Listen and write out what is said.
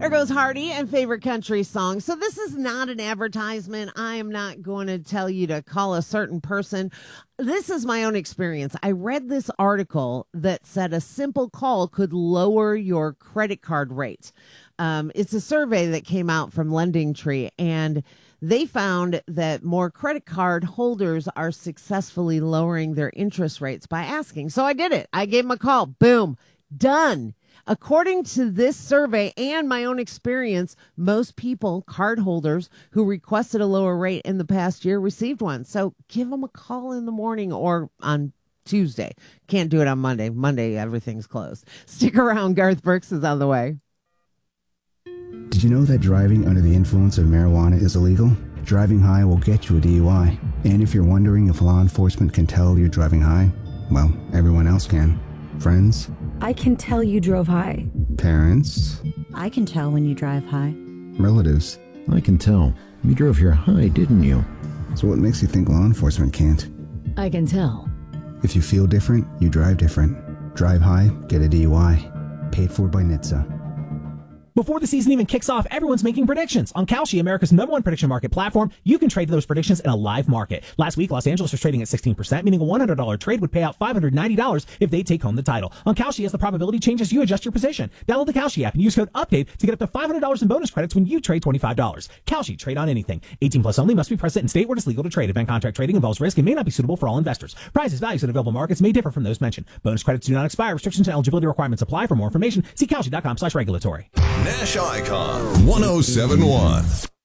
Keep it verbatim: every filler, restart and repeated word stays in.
There goes Hardy and favorite country song. So this is not an advertisement. I am not going to tell you to call a certain person. This is my own experience. I read this article that said a simple call could lower your credit card rate. Um, it's a survey that came out from Lending Tree, and they found that more credit card holders are successfully lowering their interest rates by asking. So I did it. I gave them a call. Boom. Done. According to this survey and my own experience, most people, card holders who requested a lower rate in the past year, received one. So give them a call in the morning or on Tuesday. Can't do it on Monday. Monday, everything's closed. Stick around. Garth Brooks is on the way. Did you know that driving under the influence of marijuana is illegal? Driving high will get you a D U I. And if you're wondering if law enforcement can tell you're driving high, well, everyone else can. Friends? I can tell you drove high. Parents? I can tell when you drive high. Relatives? I can tell. You drove here high, didn't you? So what makes you think law enforcement can't? I can tell. If you feel different, you drive different. Drive high, get a D U I. Paid for by N H T S A. Before the season even kicks off, everyone's making predictions. On Kalshi, America's number one prediction market platform, you can trade those predictions in a live market. Last week, Los Angeles was trading at sixteen percent, meaning a one hundred dollars trade would pay out five hundred ninety dollars if they take home the title. On Kalshi, as the probability changes, you adjust your position. Download the Kalshi app and use code UPDATE to get up to five hundred dollars in bonus credits when you trade twenty-five dollars. Kalshi, trade on anything. eighteen plus only, must be present in state where it's legal to trade. Event contract trading involves risk and may not be suitable for all investors. Prices, values, and available markets may differ from those mentioned. Bonus credits do not expire. Restrictions and eligibility requirements apply. For more information, see Kalshi dot com slash regulatory. Nash Icon one oh seven point one.